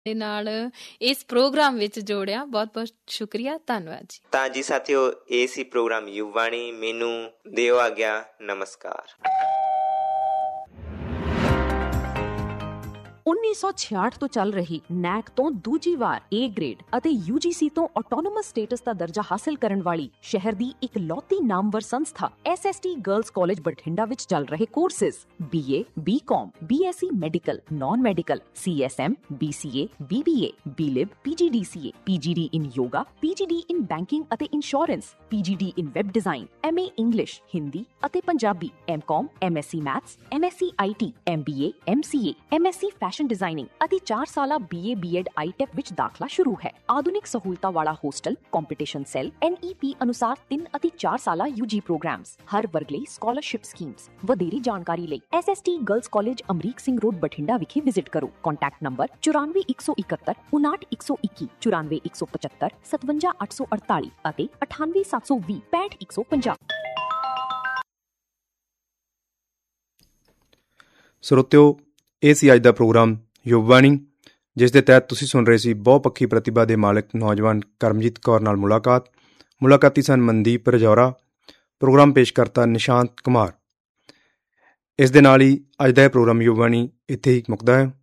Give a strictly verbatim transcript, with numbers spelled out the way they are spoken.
ਦੇ ਨਾਲ ਇਸ ਪ੍ਰੋਗਰਾਮ ਵਿੱਚ ਜੋੜਿਆ। ਬਹੁਤ ਬਹੁਤ ਸ਼ੁਕਰੀਆ, ਧੰਨਵਾਦ ਜੀ। ਤਾਂ ਜੀ ਸਾਥੀਓ, ਇਹ ਸੀ ਪ੍ਰੋਗਰਾਮ ਯੁਵਾਣੀ। ਮੈਨੂੰ ਦਿਓ ਆਗਿਆ, ਨਮਸਕਾਰ। ਉੱਨੀ ਸੌ ਛਿਆਹਠ ਤੋਂ ਚੱਲ ਰਹੀ ਨੈਕ ਤੋਂ ਦੂਜੀ ਵਾਰ ਏ ਗ੍ਰੇਡ ਅਤੇ ਯੂ ਜੀ ਸੀ ਤੋਂ ਆਟੋਨੋਮਸ ਸਟੇਟਸ ਦਾ ਦਰਜਾ ਹਾਸਲ ਕਰਨ ਵਾਲੀ ਸ਼ਹਿਰ ਦੀ ਇੱਕ ਲੌਤੀ ਨਾਮਵਰ ਸੰਸਥਾ S S T girls college Bathinda ਵਿੱਚ ਚੱਲ ਰਹੇ ਕੋਰਸਿਸ ਬੀ ਏ, ਬੀ ਕਾਮ, B S C medical, non medical, C S M, B C A, B B A, B ਲਿਬ, ਪੀ ਜੀ ਡੀ ਸੀ ਏ, ਪੀ ਜੀ ਡੀ ਇਨ ਯੋਗਾ, ਪੀ ਜੀ ਡੀ ਇਨ ਬੈਂਕਿੰਗ ਅਤੇ insurance, ਪੀ ਜੀ D in web design, M A English, Hindi ਅਤੇ Punjabi, M ਕਾਮ, M S C maths, M S C I T, M B A, M C A, M S C fashion designing ਅਤੇ ਚਾਰ ਸਾਲਾ B A B Ed I tech ਵਿੱਚ ਦਾਖਲਾ ਸ਼ੁਰੂ ਹੈ। ਆਧੁਨਿਕ ਸਹੂਲਤਾਂ ਵਾਲਾ ਹੋਸਟਲ, ਕੰਪੀਟੀਸ਼ਨ ਸੈੱਲ, ਐਨ ਈ ਪੀ ਅਨੁਸਾਰ ਤਿੰਨ ਅਤੇ ਚਾਰ ਸਾਲਾ ਯੂ ਜੀ ਪ੍ਰੋਗਰਾਮਸ, ਹਰ ਵਰਗ ਲਈ ਸਕਾਲਰਸ਼ਿਪ ਸਕੀਮਸ। ਵਧੇਰੀ ਜਾਣਕਾਰੀ ਲਈ S S T girls college Amrik Singh road Bathinda ਵਿਖੇ ਵਿਜ਼ਿਟ ਕਰੋ। ਕੰਟੈਕਟ ਨੰਬਰ ਚੁਰਾਨਵੇਂ ਇੱਕ ਸੌ ਇਕਹੱਤਰ ਉਨਾਹਠ ਇੱਕ ਸੌ ਇੱਕੀ, ਚੁਰਾਨਵੇਂ ਇੱਕ ਸੌ ਪਚੱਤਰ ਸਤਵੰਜਾ ਅੱਠ ਸੌ ਅੜਤਾਲੀ ਅਤੇ ਅਠਾਨਵੇਂ ਸੱਤ ਸੌ ਵੀਹ ਪੈਂਹਠ ਇੱਕ ਸੌ ਪੰਜਾਹ। ਸਰੋਤਿਓ, ਇਹ ਸੀ ਅੱਜ ਦਾ ਪ੍ਰੋਗਰਾਮ ਯੁਵਵਾਣੀ, ਜਿਸ ਦੇ ਤਹਿਤ ਤੁਸੀਂ ਸੁਣ ਰਹੇ ਸੀ ਬਹੁਪੱਖੀ ਪ੍ਰਤਿਭਾ ਦੇ ਮਾਲਕ ਨੌਜਵਾਨ ਕਰਮਜੀਤ ਕੌਰ ਨਾਲ ਮੁਲਾਕਾਤ। ਮੁਲਾਕਾਤੀ ਸਨ ਮਨਦੀਪ ਰਜੌਰਾ। ਪ੍ਰੋਗਰਾਮ ਪੇਸ਼ ਕਰਤਾ ਨਿਸ਼ਾਂਤ ਕੁਮਾਰ। ਇਸ ਦੇ ਨਾਲ ਹੀ ਅੱਜ ਦਾ ਇਹ ਪ੍ਰੋਗਰਾਮ ਯੁਵਵਾਣੀ ਇੱਥੇ ਹੀ ਮੁੱਕਦਾ ਹੈ।